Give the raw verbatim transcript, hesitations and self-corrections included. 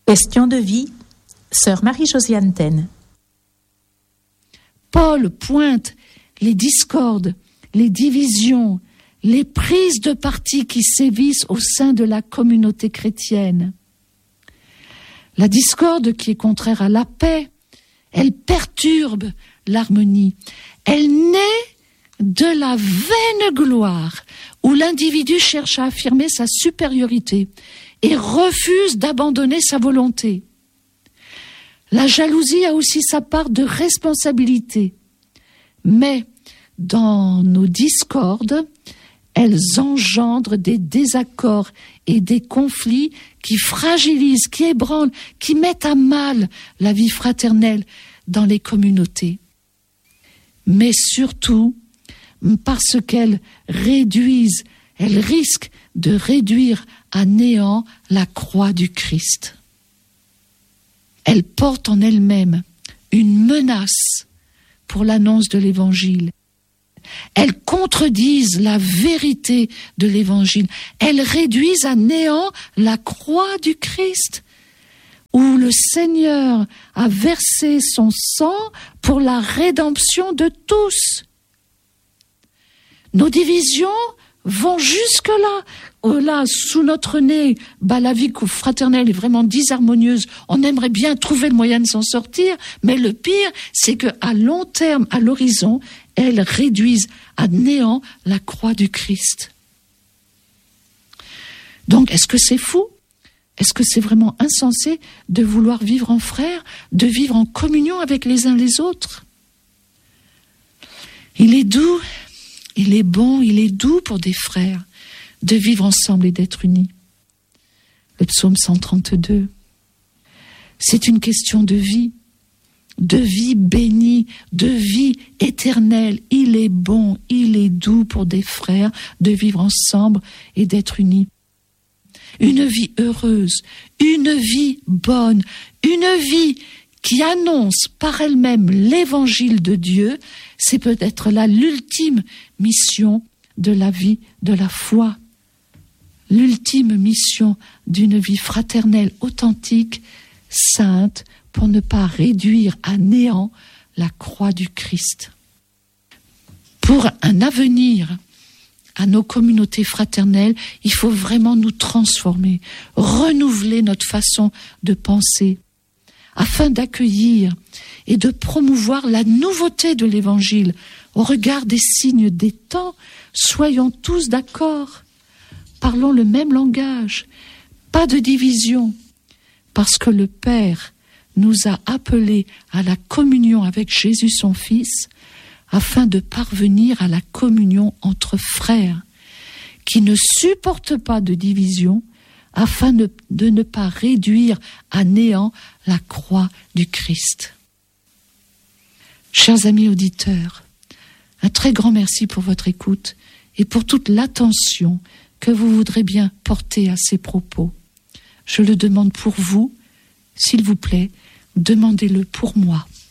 Question de vie, sœur Marie-Josiane Taine. Paul pointe les discordes, les divisions, les prises de parti qui sévissent au sein de la communauté chrétienne. La discorde qui est contraire à la paix, elle perturbe l'harmonie. Elle naît de la vaine gloire où l'individu cherche à affirmer sa supériorité et refuse d'abandonner sa volonté. La jalousie a aussi sa part de responsabilité, mais dans nos discordes, elles engendrent des désaccords et des conflits qui fragilisent, qui ébranlent, qui mettent à mal la vie fraternelle dans les communautés. Mais surtout, parce qu'elles réduisent, elles risquent de réduire à néant la croix du Christ. Elles portent en elles-mêmes une menace pour l'annonce de l'Évangile. Elles contredisent la vérité de l'Évangile. Elles réduisent à néant la croix du Christ, où le Seigneur a versé son sang pour la rédemption de tous. Nos divisions vont jusque-là. Oh là, sous notre nez, bah, la vie fraternelle est vraiment disharmonieuse. On aimerait bien trouver le moyen de s'en sortir, mais le pire, c'est qu'à long terme, à l'horizon, elles réduisent à néant la croix du Christ. Donc, est-ce que c'est fou ? Est-ce que c'est vraiment insensé de vouloir vivre en frères, de vivre en communion avec les uns les autres ? Il est doux, il est bon, il est doux pour des frères de vivre ensemble et d'être unis. Le psaume cent trente-deux. C'est une question de vie, de vie bénie, de vie éternelle. Il est bon, il est doux pour des frères de vivre ensemble et d'être unis. Une vie heureuse, une vie bonne, une vie qui annonce par elle-même l'évangile de Dieu, c'est peut-être là l'ultime mission de la vie, de la foi. L'ultime mission d'une vie fraternelle authentique, sainte, pour ne pas réduire à néant la croix du Christ. Pour un avenir à nos communautés fraternelles, il faut vraiment nous transformer, renouveler notre façon de penser, afin d'accueillir et de promouvoir la nouveauté de l'Évangile au regard des signes des temps. Soyons tous d'accord, parlons le même langage, pas de division, parce que le Père nous a appelés à la communion avec Jésus son Fils, afin de parvenir à la communion entre frères, qui ne supportent pas de division, afin de, de ne pas réduire à néant la croix du Christ. Chers amis auditeurs, un très grand merci pour votre écoute et pour toute l'attention que vous voudrez bien porter à ces propos. Je le demande pour vous, s'il vous plaît, demandez-le pour moi.